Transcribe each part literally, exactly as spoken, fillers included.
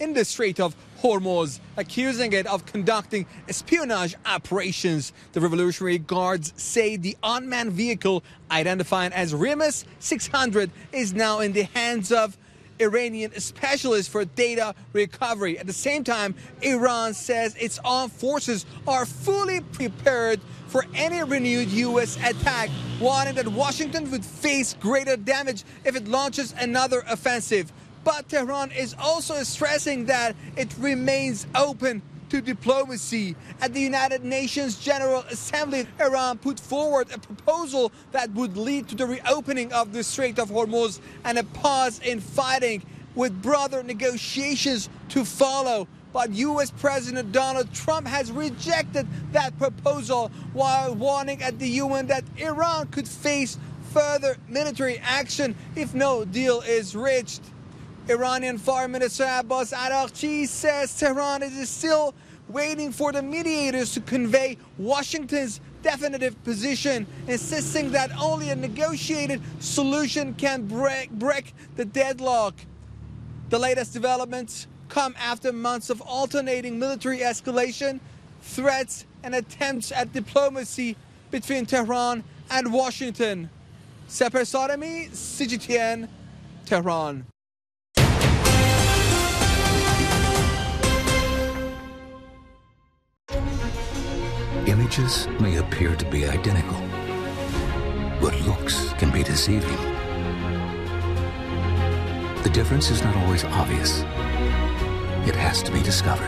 in the Strait of Hormuz, accusing it of conducting espionage operations. The Revolutionary Guards say the unmanned vehicle, identified as Rimas six hundred, is now in the hands of Iranian specialists for data recovery. At the same time, Iran says its armed forces are fully prepared for any renewed U S attack, warning that Washington would face greater damage if it launches another offensive. But Tehran is also stressing that it remains open to diplomacy. At the United Nations General Assembly, Iran put forward a proposal that would lead to the reopening of the Strait of Hormuz and a pause in fighting, with broader negotiations to follow. But U S President Donald Trump has rejected that proposal while warning at the U N that Iran could face further military action if no deal is reached. Iranian Foreign Minister Abbas Araghchi says Tehran is still waiting for the mediators to convey Washington's definitive position, insisting that only a negotiated solution can break, break the deadlock. The latest developments come after months of alternating military escalation, threats, and attempts at diplomacy between Tehran and Washington. Seper Sademi, C G T N, Tehran. Images may appear to be identical, but looks can be deceiving. The difference is not always obvious. It has to be discovered.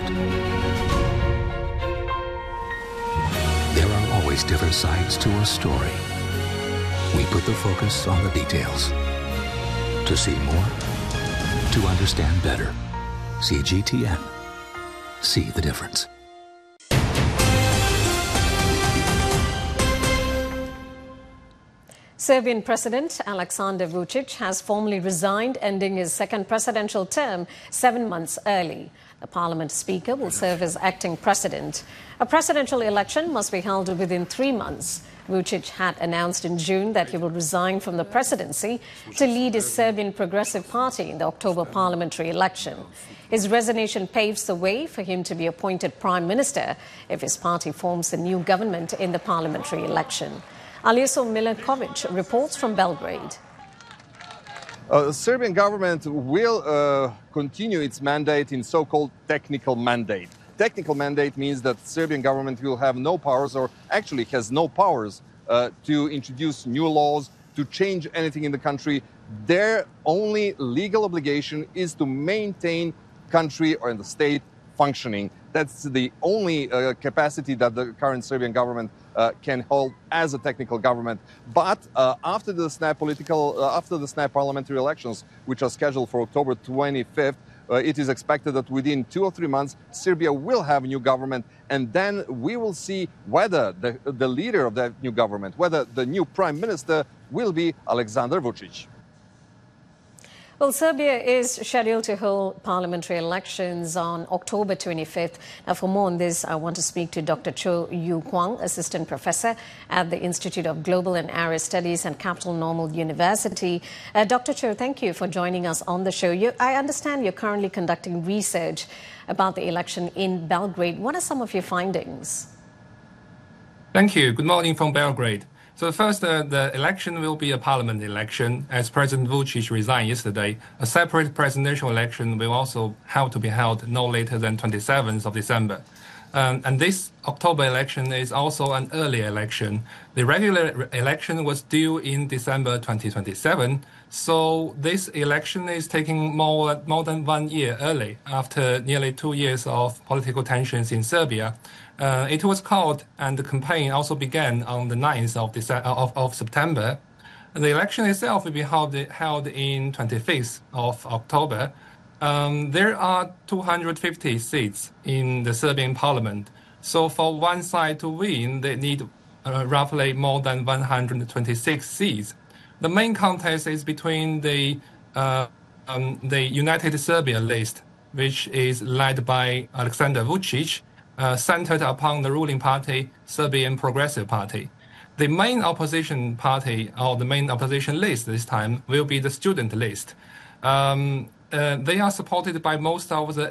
There are always different sides to a story. We put the focus on the details. To see more, to understand better. C G T N. See the difference. Serbian President Aleksandar Vučić has formally resigned, ending his second presidential term seven months early. The parliament speaker will serve as acting president. A presidential election must be held within three months. Vučić had announced in June that he will resign from the presidency to lead his Serbian Progressive Party in the October parliamentary election. His resignation paves the way for him to be appointed prime minister if his party forms a new government in the parliamentary election. Aljoša Milenković reports from Belgrade. Uh, the Serbian government will uh, continue its mandate in so-called technical mandate. Technical mandate means that the Serbian government will have no powers, or actually has no powers, uh, to introduce new laws, to change anything in the country. Their only legal obligation is to maintain country or the state functioning. That's the only uh, capacity that the current Serbian government uh, can hold as a technical government. But uh, after the snap political, uh, after the snap parliamentary elections, which are scheduled for October twenty-fifth, uh, it is expected that within two or three months, Serbia will have a new government, and then we will see whether the, the leader of that new government, whether the new prime minister will be Aleksandar Vučić. Well, Serbia is scheduled to hold parliamentary elections on October twenty-fifth. Now, for more on this, I want to speak to Doctor Cho Yu Kwang, Assistant Professor at the Institute of Global and Area Studies and Capital Normal University. Uh, Doctor Cho, thank you for joining us on the show. You, I understand you're currently conducting research about the election in Belgrade. What are some of your findings? Thank you. Good morning from Belgrade. So first, uh, the election will be a parliament election. As President Vučić resigned yesterday, a separate presidential election will also have to be held no later than twenty-seventh of December. Um, and this October election is also an early election. The regular election was due in December twenty twenty-seven, so this election is taking more, more than one year early after nearly two years of political tensions in Serbia. Uh, it was called, and the campaign also began on the ninth of, December, of, of September. The election itself will be held, held in twenty-fifth of October. Um, there are two hundred fifty seats in the Serbian parliament. So for one side to win, they need uh, roughly more than one hundred twenty-six seats. The main contest is between the, uh, um, the United Serbia list, which is led by Aleksandar Vučić, Uh, centered upon the ruling party, Serbian Progressive Party. The main opposition party, or the main opposition list this time, will be the student list. Um, uh, they are supported by most of the